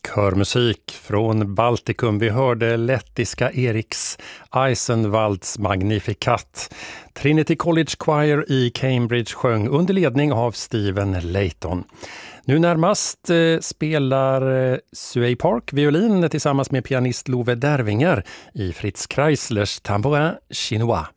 Körmusik från Baltikum. Vi hörde lettiska Eriks Eisenwalds Magnificat. Trinity College Choir i Cambridge sjöng under ledning av Stephen Layton. Nu närmast spelar Suey Park violin tillsammans med pianist Love Dervinger i Fritz Kreislers Tambourin Chinois.